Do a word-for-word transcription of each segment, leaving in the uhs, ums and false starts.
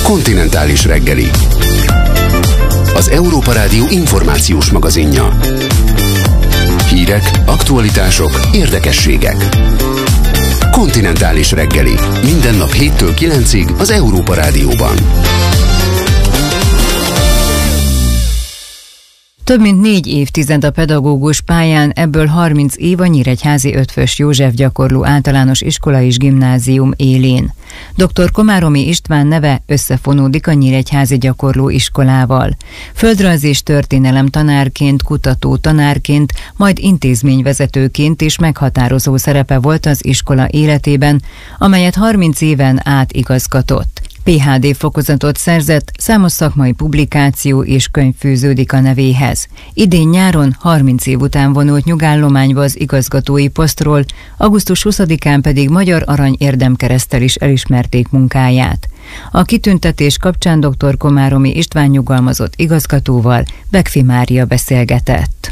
Kontinentális reggeli. Az Európa Rádió információs magazinja. Hírek, aktualitások, érdekességek. Kontinentális reggeli. Minden nap héttől kilencig az Európa Rádióban. Több mint négy évtized a pedagógus pályán, ebből harminc év a Nyíregyházi Eötvös József gyakorló általános iskola és gimnázium élén. doktor Komáromi István neve összefonódik a Nyíregyházi gyakorló iskolával. Földrajz és történelem tanárként, kutató tanárként, majd intézményvezetőként is meghatározó szerepe volt az iskola életében, amelyet harminc éven át igazgatott. pé há dé fokozatot szerzett, számos szakmai publikáció és könyv fűződik a nevéhez. Idén nyáron, harminc év után vonult nyugállományba az igazgatói posztról, augusztus huszadikán pedig Magyar Arany Érdemkereszttel is elismerték munkáját. A kitüntetés kapcsán doktor Komáromi István nyugalmazott igazgatóval Bekfi Mária beszélgetett.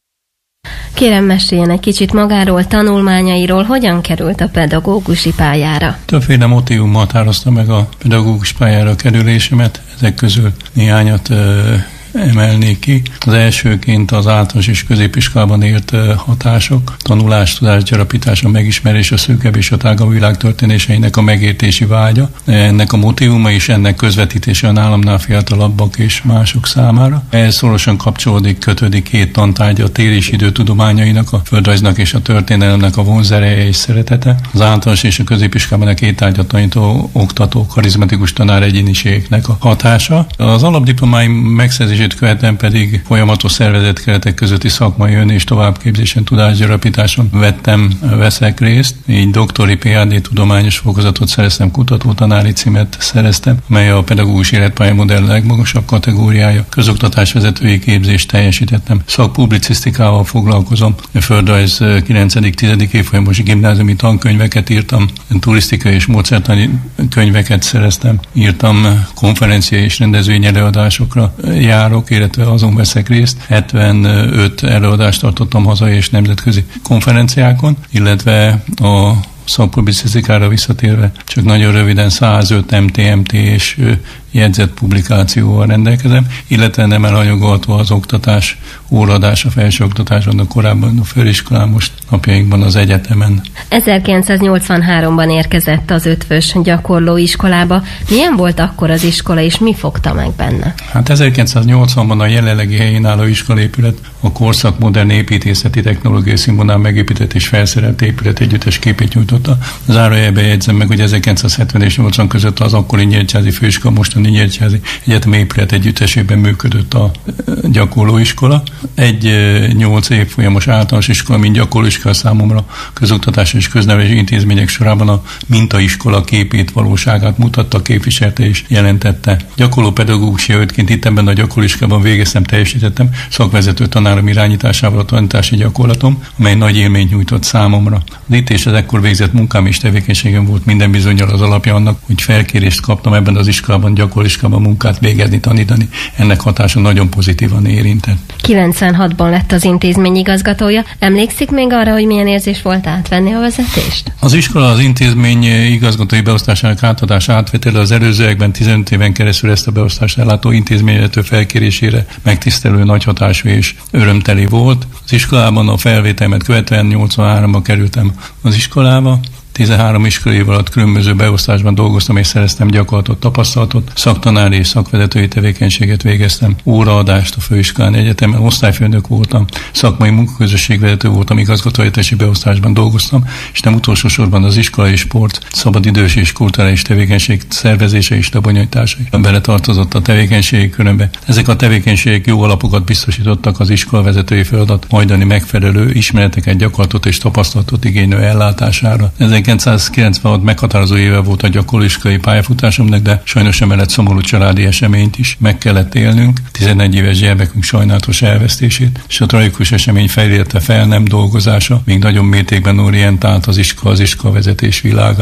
Kérem, meséljen egy kicsit magáról, tanulmányairól, hogyan került a pedagógusi pályára? Többféle motívum határozta meg a pedagógus pályára kerülésemet, ezek közül néhányat ö, emelnék ki. Az elsőként az általános és középiskolában ért hatások, tanulás, tudás gyarapítás, a megismerés, a szűkebb és a tágabb világ történéseinek a megértési vágya. Ennek a motívuma és ennek közvetítése a nálamnál fiatalabbak és mások számára. Ehhez szorosan kapcsolódik, kötődik két tantárgya, a tér és idő tudományainak, a földrajznak és a történelemnek a vonzereje és szeretete. Az általános és a középiskolában a két tárgyat tanító oktató, karizmatikus tanár egyéniségnek a hatása. Az alapdiplomáim megszerzését követően pedig folyamatos szervezett keretek közötti szakmai ön- és továbbképzésen, tudásgyarapításon vettem, veszek részt. Így doktori pé há dé tudományos fokozatot szereztem, kutatótanári címet szereztem, mely a pedagógus életpályamodell legmagasabb kategóriája. Közoktatásvezetői képzést teljesítettem. Szakpublicisztikával foglalkozom. A földrajz kilencedik-tizedik évfolyamos gimnáziumi tankönyveket írtam, turisztikai és módszertani könyveket szereztem, írtam konferencia és rendezvényi előadásokra járok, illetve azon veszek részt. hetvenöt előadást tartottam hazai és nemzetközi konferenciákon, illetve a szakpublicisztikára visszatérve csak nagyon röviden százöt em té em té és jegyzett publikációval rendelkezem, illetve nem elhanyagolhatva az oktatás, óraadás a felsőoktatásban, a korábban a főiskolán, most napjainkban az egyetemen. ezerkilencszáznyolcvanháromban érkezett az Eötvös gyakorlóiskolába. Milyen volt akkor az iskola, és mi fogta meg benne? Hát ezerkilencszáznyolcvanban a jelenlegi helyén álló iskolaépület a korszak modern építészeti technológiai színvonalán megépített és felszerelt épület együttes képét nyújtotta. Zárójelben jegyzem meg, hogy ezerkilencszázhetven és nyolcvan között az akkori Nyíregyházi főiskola, most a Nyíregyházi Egyetem épület együttesében működött a gyakorlóiskola. Egy nyolc év folyamos általános iskola, mint gyakorlóiskola számomra közoktatás és köznevelési intézmények sorában a mintaiskola képét, valóságát mutatta, képviselte és jelentette. Gyakorló pedagógusi jelöltként itt ebben a gyakorlóiskolában végeztem, teljesítettem szakvezető tanárom irányításával a tanítási gyakorlatom, amely nagy élményt nyújtott számomra. Az itt és az ekkor végzett munkám és tevékenységem volt minden bizonnyal az alapja annak, hogy felkérést kaptam ebben az iskolában, gyakorlóiskolában munkát végezni, tanítani. Ennek hatása nagyon pozitívan érintett. kilencvenhatban lett az intézmény igazgatója. Emlékszik még arra, hogy milyen érzés volt átvenni a vezetést? Az iskola az intézmény igazgatói beosztásának átadása átvétele az előzőekben tizenöt éven keresztül ezt a beosztást ellátó intézményvezető felkérésére megtisztelő, nagy hatású és örömteli volt. Az iskolában a felvételmet követően nyolcvanháromban kerültem az iskolába. tizenhárom iskolai év alatt különböző beosztásban dolgoztam és szereztem gyakorlatot, tapasztalatot, szaktanári és szakvezetői tevékenységet végeztem, óraadást a főiskolán, egyetemen, osztályfőnök voltam, szakmai munkaközösségvezető voltam, igazgatóhelyettesi beosztásban dolgoztam, és nem utolsó sorban az iskolai sport, szabadidős és kulturális tevékenység szervezése és lebonyolítása beletartozott a tevékenységi körömbe. Ezek a tevékenységek jó alapokat biztosítottak az iskolavezetői feladat majdani megfelelő ismereteket, gyakorlatot és tapasztalatot igénylő ellátására. ezerkilencszázkilencvenhat meghatározó éve volt a gyakorlóiskolai pályafutásomnak, de sajnos emellett szomorú családi eseményt is meg kellett élnünk. tizenegy éves gyermekünk sajnálatos elvesztését, és a tragikus esemény felérte fel nem dolgozása még nagyon mértékben orientált az iskola, az iskolavezetés világába.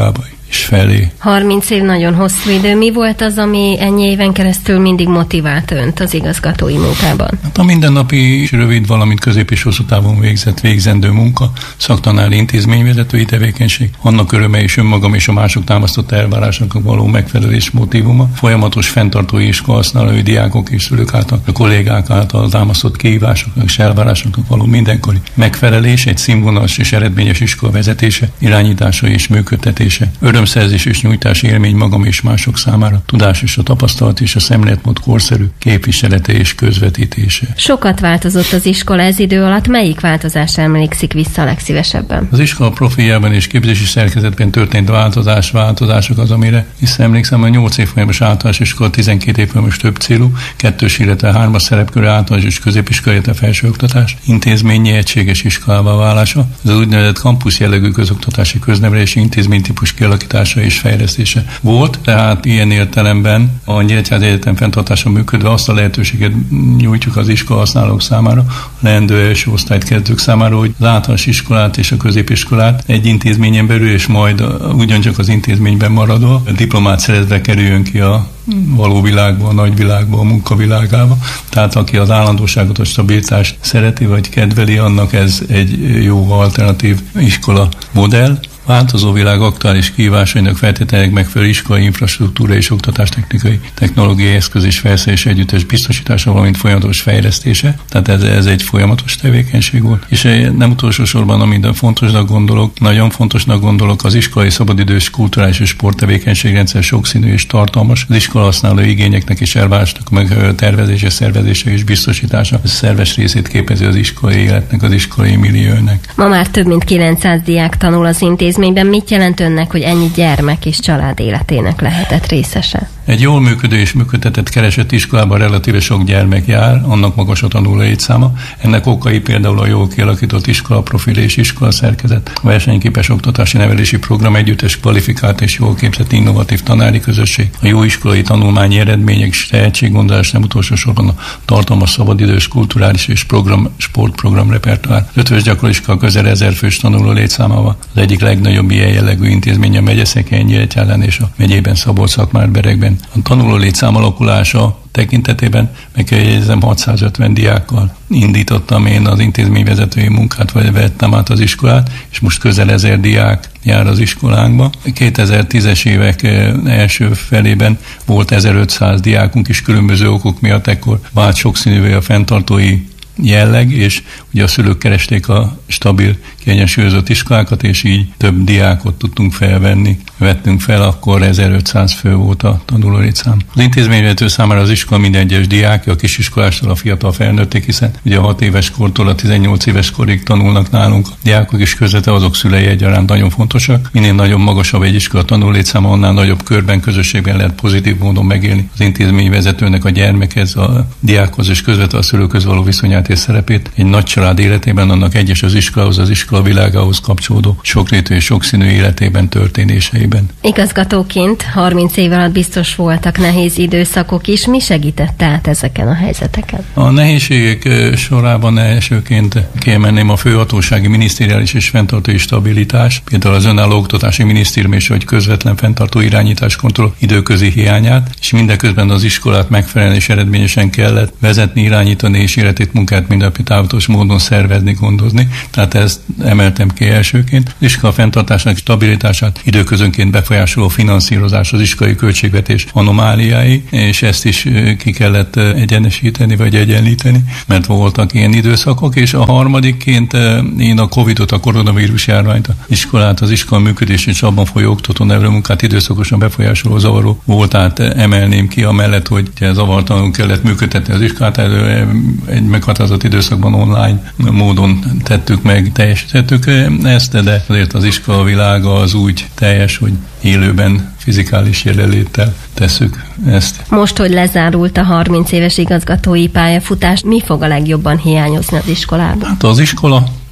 és felé. harminc év nagyon hosszú idő. Mi volt az, ami ennyi éven keresztül mindig motivált önt az igazgatói munkában? Hát a mindennapi rövid, valamint közép és hosszú távon végzett végzendő munka, szaktanári intézményvezetői tevékenység, annak öröme és önmagam és a mások támasztott elvárásoknak való megfelelés motívuma, folyamatos fenntartói iskola használói diákok és szülők által, a kollégák által támasztott kihívásoknak és elvárásoknak való mindenkori megfelelés, egy színvonalas és eredményes iskola vezetése, irányítása és működtetése, örömszerzés és nyújtás élmény magam és mások számára, tudás és a tapasztalat és a szemléletmód korszerű képviselete és közvetítése. Sokat változott az iskola ez idő alatt, melyik változásra emlékszik vissza a legszívesebben? Az iskola profiljában és képzési szerkezetben történt változás, változások az, amire visszaemlékszem, a nyolc évfolyamos általános iskola, tizenkét évfolyamos több célú, kettős, illetve hármas szerepkörű általános és középiskola, illetve felsőoktatás, intézményi egységes iskolává válása, ez az úgynevezett kampusz jellegű közoktatási köznevelési intézménytípus kialakítása és fejlesztése volt, tehát ilyen értelemben a Nyíregyházi Egyetem fenntartása működve azt a lehetőséget nyújtjuk az iskola használók számára, a leendő első osztályt kezdők számára, hogy az általános iskolát és a középiskolát egy intézményen belül, és majd ugyancsak az intézményben maradva diplomát szerezve kerüljön ki a való világba, a nagyvilágba, a munkavilágába. Tehát aki az állandóságot, a stabilitást szereti vagy kedveli, annak ez egy jó alternatív iskola modell. Változó világ aktuális kihívásainak feltételek megfelelő iskolai infrastruktúra és oktatástechnikai technológiai eszköz és felszerelés együttes biztosítása, valamint folyamatos fejlesztése. Tehát ez, ez egy folyamatos tevékenység volt. És nem utolsó sorban, amit fontosnak gondolok, nagyon fontosnak gondolok, az iskolai szabadidős kulturális és sporttevékenységrendszer sokszínű és tartalmas, az iskola használó igényeknek és elvárásnak meg tervezése, szervezése és biztosítása. Ez szerves részét képezi az iskolai életnek, az iskolai milliónek. Ma már több mint kilencszáz diák tanul az intézményben. Mit jelent önnek, hogy ennyi gyermek és család életének lehetett részese? Egy jól működő és működtetett keresett iskolában relatíve sok gyermek jár, annak magas a tanuló létszáma. Ennek okai például a jól kialakított iskola profil és iskola szerkezet, a versenyképes oktatási nevelési program, együttes kvalifikált és jól képzett innovatív tanári közösség, a jó iskolai tanulmányi eredmények és tehetséggondolás, nem utolsó sorban a tartalmas szabadidős kulturális és program, sportprogram repertoár. Ötvös gyakoriskola közel ezer fős tanuló létszámával az egyik legnagyobb ilyen jellegű intézmény a Megyeszékhelyen, Nyíregyházán és a megyében Szabolcs-Szatmár-Beregben. A tanuló létszám alakulása tekintetében meg kell jegyezem, hatszázötven diákkal indítottam én az intézményvezetői munkát, vagy vettem át az iskolát, és most közel ezer diák jár az iskolánkba. kétezer-tízes évek első felében volt ezerötszáz diákunk is, különböző okok miatt ekkor vált sokszínűvé a fenntartói jelleg, és ugye a szülők keresték a stabil, kiegyensúlyozott iskolákat, és így több diákot tudtunk felvenni. Vettünk fel, akkor ezerötszáz fő volt a tanulólétszám. Az intézményvezető számára az iskola minden egyes diákja, a kisiskolástól a fiatal felnőtték, hiszen ugye a hat éves kortól a tizennyolc éves korig tanulnak nálunk. A diákok is közvetve azok szülei egyaránt nagyon fontosak. Minél nagyobb, magasabb egy iskola tanulólétszáma, annál nagyobb körben, közösségben lehet pozitív módon megélni az intézményvezetőnek a gyermekhez, a diákhoz és közvetve a szülőköz való viszonyát és szerepét. Egy nagy család életében annak egyes az iskolához, az iskola világához kapcsolódó sokrétű és sokszínű életében, történéseiben. Igazgatóként harminc év alatt biztos voltak nehéz időszakok is. Mi segített át ezeken a helyzeteken? A nehézségek sorában elsőként kiemelném a főhatósági, minisztériális és fenntartói stabilitás, például az önálló oktatási minisztérium és hogy közvetlen fenntartó irányítás kontroll időközi hiányát, és mindeközben az iskolát megfelelően és eredményesen kellett vezetni, irányítani és életét, munkát mindennapi távlatos módon szervezni, gondozni. Tehát ezt emeltem ki elsőként. Az iskola fenntartásának stabilitását időközönként befolyásoló finanszírozás, az iskolai költségvetés anomáliái, és ezt is ki kellett egyenesíteni vagy egyenlíteni, mert voltak ilyen időszakok, és a harmadikként én a Covidot, a koronavírus járványt, az iskolát, az iskola működését és abban folyó oktató nevelő munkát időszakosan befolyásoló zavaró voltát emelném ki, amellett, hogy zavartalanul kellett működtetni az iskolát, egy meghatározott időszakban online módon tettük meg, teljesítettük ezt, de azért az iskola világa az úgy teljes, hogy élőben, fizikális jelenléttel tesszük ezt. Most, hogy lezárult a harminc éves igazgatói pályafutás, mi fog a legjobban hiányozni az iskolában? Hát az iskola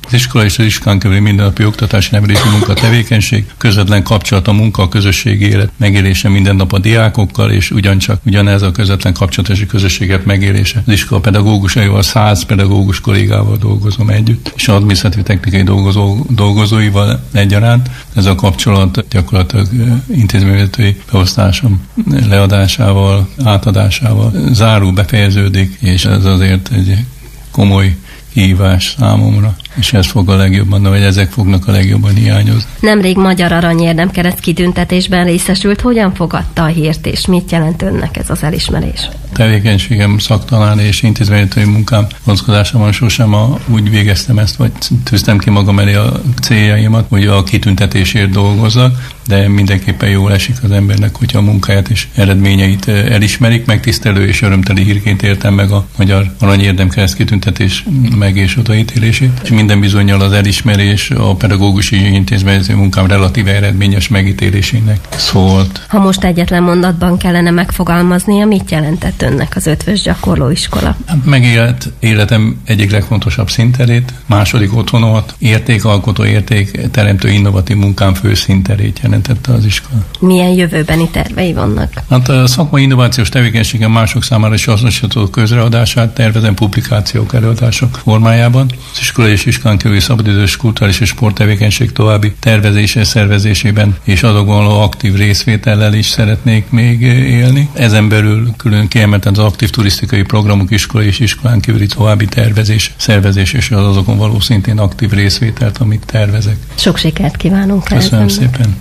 Az iskola és az iskolán kívüli mindennapi oktatási nevelési munka tevékenység, közvetlen kapcsolat a munka, a közösségi élet megélése minden nap a diákokkal, és ugyancsak ugyanez a közvetlen kapcsolatási közösséget megélése. Az iskola pedagógusaival, száz pedagógus kollégával dolgozom együtt, és adminisztratív technikai dolgozó, dolgozóival egyaránt. Ez a kapcsolat gyakorlatilag intézményvezetői beosztásom leadásával, átadásával zárul, befejeződik, és ez azért egy komoly kihívás számomra, és ez fog a legjobban, vagy ezek fognak a legjobban hiányozni. Nemrég Magyar Aranyérdemkereszt kitüntetésben részesült. Hogyan fogadta a hírt, és mit jelent önnek ez az elismerés? Tevékenységem, szaktanár és intézményvezetői munkám vonatkozásában sosem a, úgy végeztem ezt, vagy tűztem ki magam elé a céljaimat, hogy a kitüntetésért dolgozzak, de mindenképpen jól esik az embernek, hogyha a munkáját és eredményeit elismerik, megtisztelő és örömteli hírként értem meg a Magyar Aranyérdemkereszt kitüntetés meg és odaítélését, és minden bizonnyal az elismerés a pedagógusi intézményvezetői munkám relatíve eredményes megítélésének szólt. Ha most egyetlen mondatban kellene megfogalmaznia, mit jelentett önnek az Ötvös Gyakorlóiskola? Megélt életem egyik legfontosabb szinterét, második otthonomat, értékalkotó, értékteremtő, innovatív munkám fő szinterét jelentette az iskola. Milyen jövőbeni tervei vannak? Hát a szakmai innovációs tevékenységem mások számára is hasznosítható közreadását tervezem publikációk, előadások formájában. Az iskola és iskolán kívüli szabadidős kulturális és sporttevékenység további tervezése, szervezésében és azokban való aktív részvétellel is szeretnék még élni. Ezen belül külön kiemelten az aktív turisztikai programok, iskola és iskolán kívüli további tervezés, szervezés és az azokon való szintén aktív részvételt, amit tervezek. Sok sikert kívánunk! Köszönöm szépen!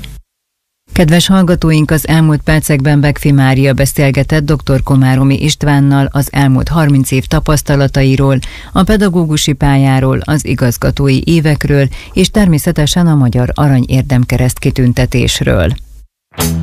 Kedves hallgatóink, az elmúlt percekben Begfi Mária beszélgetett dr. Komáromi Istvánnal az elmúlt harminc év tapasztalatairól, a pedagógusi pályáról, az igazgatói évekről, és természetesen a Magyar Aranyérdemkereszt kitüntetésről.